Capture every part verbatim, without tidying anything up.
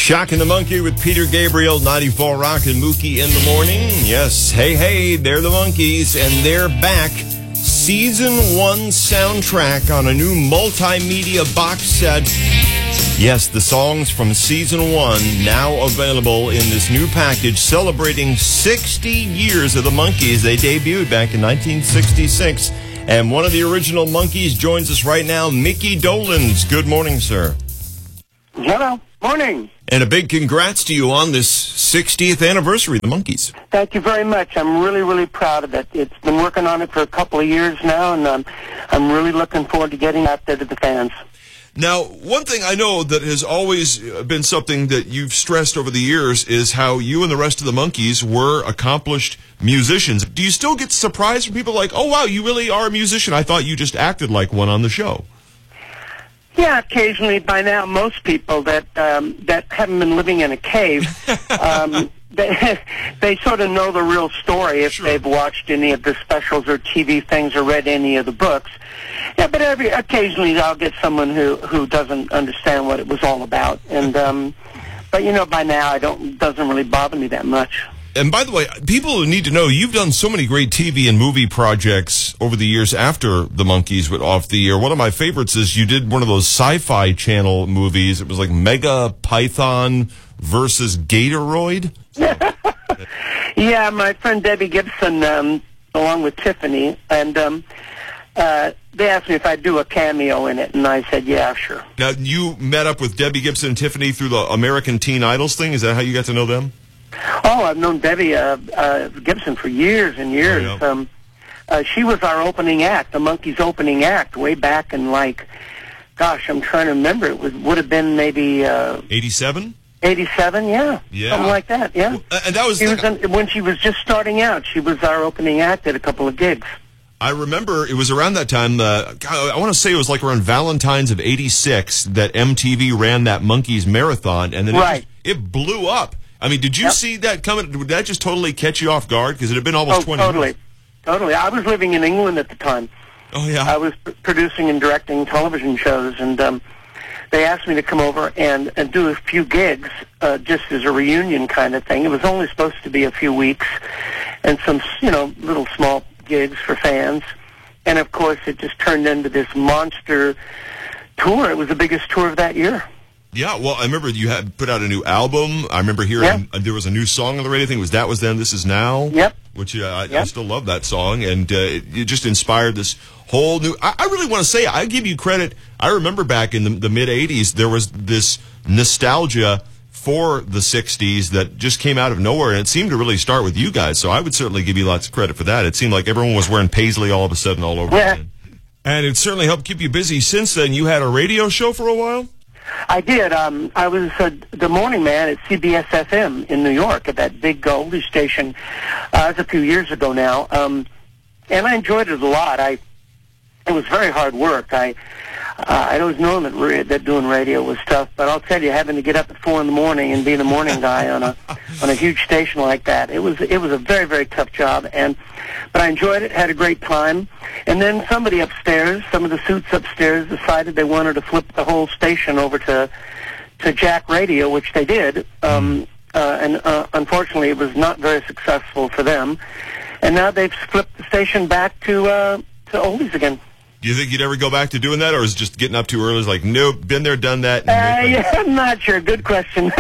Shock and the Monkey with Peter Gabriel, ninety-four Rock and Mookie in the morning. Yes, hey, hey, they're the Monkees, and they're back. Season one soundtrack on a new multimedia box set. Yes, the songs from season one now available in this new package celebrating sixty years of the Monkees. They debuted back in nineteen sixty-six. And one of the original Monkees joins us right now, Mickey Dolenz. Good morning, sir. Hello. Morning. And a big congrats to you on this sixtieth anniversary of the Monkees. Thank you very much. I'm really, really proud of it. It's been working on it for a couple of years now, and um, I'm really looking forward to getting out there to the fans. Now, one thing I know that has always been something that you've stressed over the years is how you and the rest of the Monkees were accomplished musicians. Do you still get surprised from people like, oh, wow, you really are a musician? I thought you just acted like one on the show. Yeah, occasionally. By now, most people that um, that haven't been living in a cave, um, they, they sort of know the real story if Sure. they've watched any of the specials or T V things or read any of the books. Yeah, but every occasionally I'll get someone who who doesn't understand what it was all about, and um, but you know, by now I don't doesn't really bother me that much. And by the way, people need to know you've done so many great T V and movie projects over the years after the Monkees went off the air. One of my favorites is you did one of those Sci-Fi Channel movies. It was like Mega Python versus Gatoroid. Yeah, my friend Debbie Gibson, um, along with Tiffany, and um, uh, they asked me if I'd do a cameo in it, and I said, yeah, sure. Now, you met up with Debbie Gibson and Tiffany through the American Teen Idols thing? Is that how you got to know them? Oh, I've known Debbie uh, uh, Gibson for years and years. Oh, yeah. um, uh, she was our opening act, the Monkees' opening act, way back in, like, gosh, I'm trying to remember. It was, would have been maybe uh, eighty-seven? eighty-seven, yeah. Yeah. Something like that, yeah. Well, and that was, She was in, when she was just starting out, she was our opening act at a couple of gigs. I remember it was around that time, uh, God, I want to say it was like around Valentine's of eighty-six that M T V ran that Monkees marathon, and then Right. it, just, it blew up. I mean, did you Yep. see that coming? Would that just totally catch you off guard? Because it had been almost Oh, twenty totally. years. Totally. I was living in England at the time. Oh, yeah. I was p- producing and directing television shows, and um, they asked me to come over and, and do a few gigs, uh, just as a reunion kind of thing. It was only supposed to be a few weeks, and some, you know, little small gigs for fans. And, of course, it just turned into this monster tour. It was the biggest tour of that year. Yeah, well, I remember you had put out a new album. I remember hearing Yeah. there was a new song on the radio. I think it was That Was Then, This Is Now. Yep. Which uh, I, I Yep. still love that song. And uh, it, it just inspired this whole new... I, I really want to say, I give you credit. I remember back in the, the mid-eighties, there was this nostalgia for the sixties that just came out of nowhere. And it seemed to really start with you guys. So I would certainly give you lots of credit for that. It seemed like everyone was wearing paisley all of a sudden all over Yeah. again. And it certainly helped keep you busy. Since then, you had a radio show for a while? I did. Um, I was uh, the morning man at C B S F M in New York at that big oldies station. Uh, it was a few years ago now, um, and I enjoyed it a lot. I it was very hard work. I uh, I always known that ra- that doing radio was tough, but I'll tell you, having to get up at four in the morning and be the morning guy on a on a huge station like that, it was it was a very very tough job. And but I enjoyed it, had a great time. And then somebody upstairs, some of the suits upstairs, decided they wanted to flip the whole station over to to Jack Radio, which they did. Um, uh, and uh, unfortunately, it was not very successful for them. And now they've flipped the station back to uh, to oldies again. Do you think you'd ever go back to doing that, or is it just getting up too early? It's like, nope, been there, done that. Uh, yeah, I'm not sure. Good question.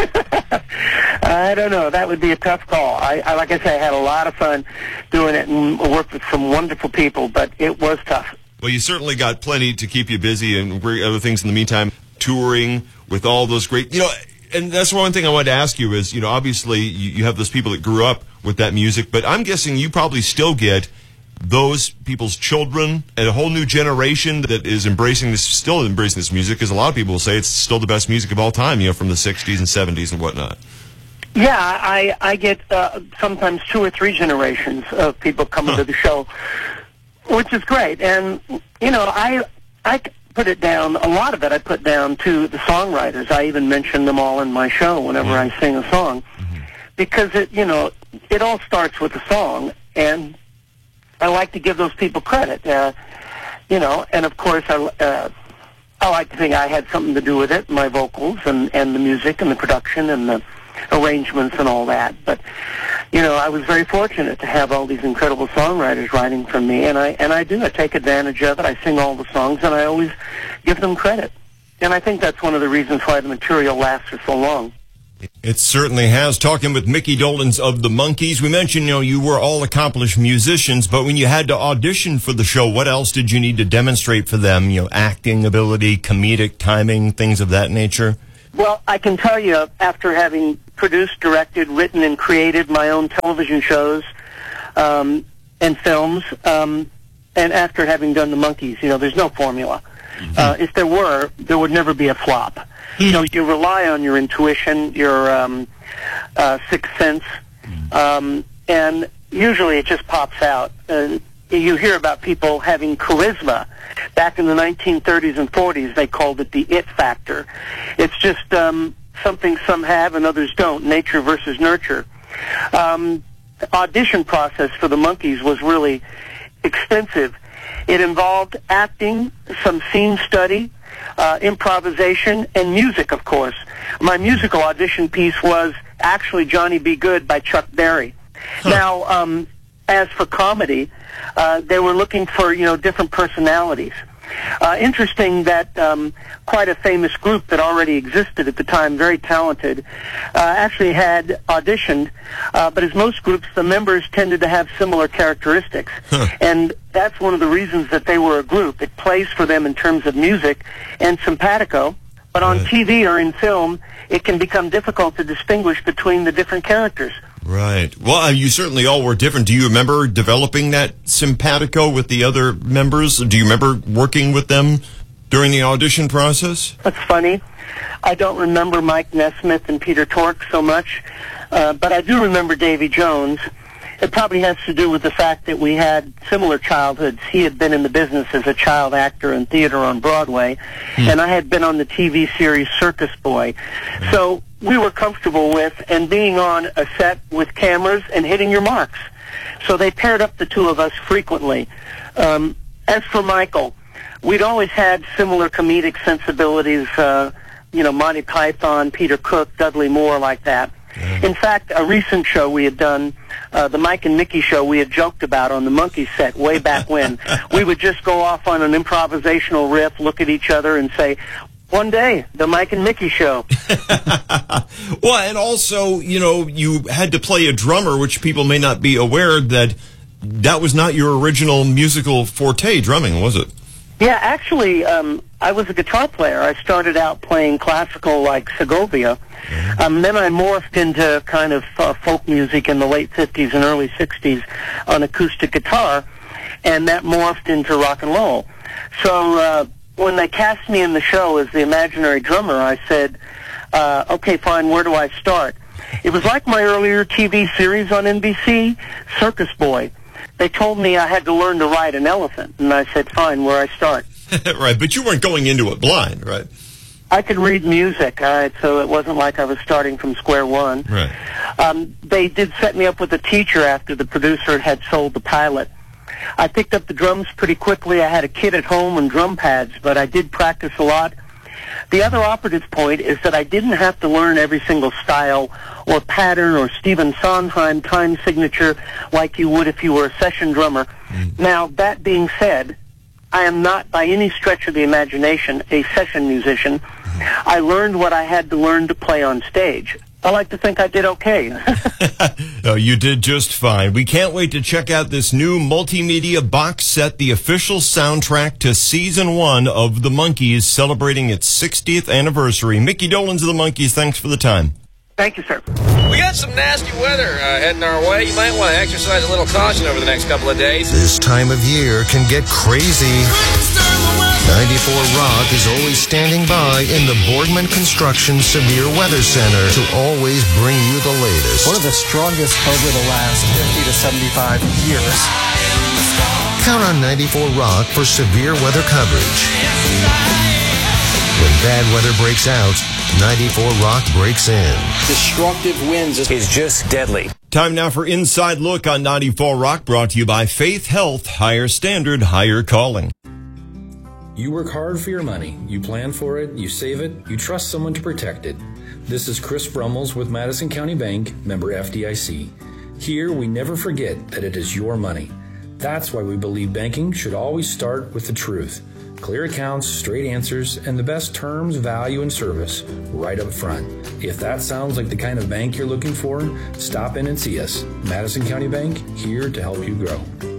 I don't know. That would be a tough call. I, I, like I say, I had a lot of fun doing it and worked with some wonderful people, but it was tough. Well, you certainly got plenty to keep you busy and great other things in the meantime, touring with all those great, you know, and that's one thing I wanted to ask you is, you know, obviously you, you have those people that grew up with that music, but I'm guessing you probably still get those people's children and a whole new generation that is embracing this, still embracing this music, because a lot of people will say it's still the best music of all time, you know, from the sixties and seventies and whatnot. Yeah, I, I get uh, sometimes two or three generations of people coming Huh. to the show, which is great. And, you know, I I put it down, a lot of it I put down to the songwriters. I even mention them all in my show whenever Mm-hmm. I sing a song. Mm-hmm. Because, it you know, it all starts with a song, and I like to give those people credit. Uh, you know, and of course, I, uh, I like to think I had something to do with it, my vocals and, and the music and the production and the arrangements and all that. But, you know, I was very fortunate to have all these incredible songwriters writing for me, and I and I do. I take advantage of it. I sing all the songs, and I always give them credit. And I think that's one of the reasons why the material lasts for so long. It certainly has. Talking with Mickey Dolenz of the Monkees, we mentioned, you know, you were all accomplished musicians, but when you had to audition for the show, what else did you need to demonstrate for them? You know, acting ability, comedic timing, things of that nature? Well, I can tell you, after having produced, directed, written, and created my own television shows um, and films, um, and after having done the Monkees, you know, there's no formula. Mm-hmm. Uh, if there were, there would never be a flop. You know, you rely on your intuition, your um, uh, sixth sense, um, and usually it just pops out. Uh, you hear about people having charisma. Back in the nineteen thirties and forties, they called it the it factor. It's just um, something some have and others don't, nature versus nurture. Um, the audition process for the Monkees was really extensive. It involved acting, some scene study, Uh, improvisation, and music, of course. My musical audition piece was actually Johnny Be Good by Chuck Berry. Huh. Now, um, as for comedy, uh, they were looking for, you know, different personalities. Uh, interesting that um, quite a famous group that already existed at the time, very talented, uh, actually had auditioned, uh, but as most groups, the members tended to have similar characteristics. Huh. And that's one of the reasons that they were a group. It plays for them in terms of music and simpatico, but on right. T V or in film, it can become difficult to distinguish between the different characters. Right. Well, you certainly all were different. Do you remember developing that simpatico with the other members? Do you remember working with them during the audition process? That's funny. I don't remember Mike Nesmith and Peter Tork so much, uh, but I do remember Davy Jones. It probably has to do with the fact that we had similar childhoods. He had been in the business as a child actor in theater on Broadway, hmm. and I had been on the T V series Circus Boy. Hmm. So we were comfortable with and being on a set with cameras and hitting your marks. So they paired up the two of us frequently. Um, as for Michael, we'd always had similar comedic sensibilities, uh, you know, Monty Python, Peter Cook, Dudley Moore, like that. Yeah. In fact, a recent show we had done, uh, the Mike and Mickey show, we had joked about on the Monkees set way back when. We would just go off on an improvisational riff, look at each other, and say, one day, the Mike and Mickey show. Well, and also, you know, you had to play a drummer, which people may not be aware that that was not your original musical forte, drumming, was it? Yeah, actually, um, I was a guitar player. I started out playing classical like Segovia. Mm-hmm. Um, then I morphed into kind of uh, folk music in the late fifties and early sixties on acoustic guitar, and that morphed into rock and roll. So uh, when they cast me in the show as the imaginary drummer, I said, uh, okay, fine, where do I start? It was like my earlier T V series on N B C, Circus Boy. They told me I had to learn to ride an elephant, and I said, fine, where I start. Right, but you weren't going into it blind, right? I could read music, all right, so it wasn't like I was starting from square one. Right. Um, they did set me up with a teacher after the producer had sold the pilot. I picked up the drums pretty quickly. I had a kit at home and drum pads, but I did practice a lot. The other operative point is that I didn't have to learn every single style or pattern or Stephen Sondheim time signature like you would if you were a session drummer. Mm. Now, that being said, I am not by any stretch of the imagination a session musician. Mm. I learned what I had to learn to play on stage. I like to think I did okay. No, you did just fine. We can't wait to check out this new multimedia box set, the official soundtrack to season one of The Monkees, celebrating its sixtieth anniversary. Mickey Dolenz of The Monkees, thanks for the time. Thank you, sir. We got some nasty weather uh, heading our way. You might want to exercise a little caution over the next couple of days. This time of year can get crazy. ninety-four Rock is always standing by in the Boardman Construction Severe Weather Center to always bring you the latest. One of the strongest over the last fifty to seventy-five years. Count on ninety-four Rock for severe weather coverage. When bad weather breaks out, ninety-four Rock breaks in. Destructive winds is just deadly. Time now for Inside Look on ninety-four Rock, brought to you by Faith Health, higher standard, higher calling. You work hard for your money. You plan for it, you save it, you trust someone to protect it. This is Chris Brummels with Madison County Bank, member F D I C. Here, we never forget that it is your money. That's why we believe banking should always start with the truth. Clear accounts, straight answers, and the best terms, value, and service right up front. If that sounds like the kind of bank you're looking for, stop in and see us. Madison County Bank, here to help you grow.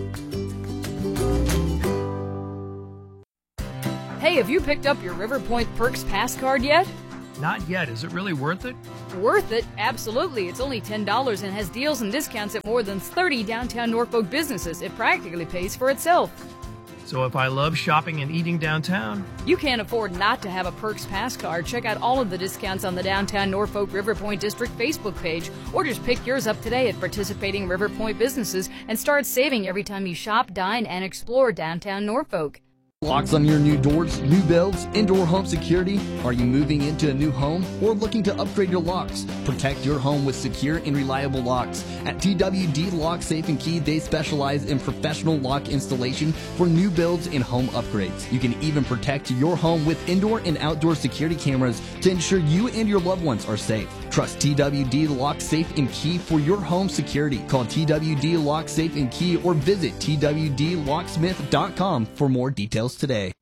Hey, have you picked up your River Point Perks Pass card yet? Not yet. Is it really worth it? Worth it? Absolutely. It's only ten dollars and has deals and discounts at more than thirty downtown Norfolk businesses. It practically pays for itself. So if I love shopping and eating downtown, you can't afford not to have a Perks Pass card. Check out all of the discounts on the Downtown Norfolk River Point District Facebook page, or just pick yours up today at participating River Point businesses and start saving every time you shop, dine, and explore downtown Norfolk. Locks on your new doors, new builds, indoor home security. Are you moving into a new home or looking to upgrade your locks? Protect your home with secure and reliable locks. At T W D Lock Safe and Key, they specialize in professional lock installation for new builds and home upgrades. You can even protect your home with indoor and outdoor security cameras to ensure you and your loved ones are safe. Trust T W D Lock Safe and Key for your home security. Call T W D Lock Safe and Key or visit T W D locksmith dot com for more details today.